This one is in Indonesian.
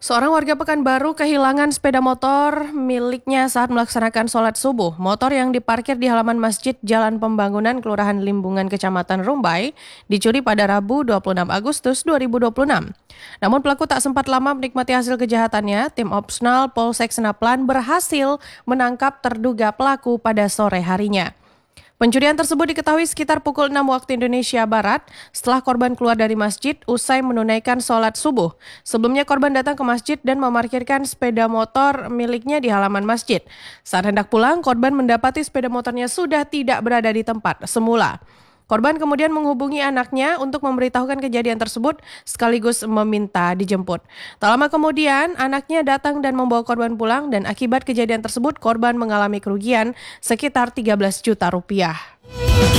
Seorang warga Pekanbaru kehilangan sepeda motor miliknya saat melaksanakan sholat subuh. Motor yang diparkir di halaman Masjid Jalan Pembangunan Kelurahan Limbungan Kecamatan Rumbai dicuri pada Rabu 26 Agustus 2026. Namun pelaku tak sempat lama menikmati hasil kejahatannya. Tim Opsnal Polsek Senaplan berhasil menangkap terduga pelaku pada sore harinya. Pencurian tersebut diketahui sekitar pukul 6 waktu Indonesia Barat setelah korban keluar dari masjid usai menunaikan sholat subuh. Sebelumnya korban datang ke masjid dan memarkirkan sepeda motor miliknya di halaman masjid. Saat hendak pulang, korban mendapati sepeda motornya sudah tidak berada di tempat semula. Korban kemudian menghubungi anaknya untuk memberitahukan kejadian tersebut sekaligus meminta dijemput. Tak lama kemudian, anaknya datang dan membawa korban pulang dan akibat kejadian tersebut korban mengalami kerugian sekitar 13 juta rupiah.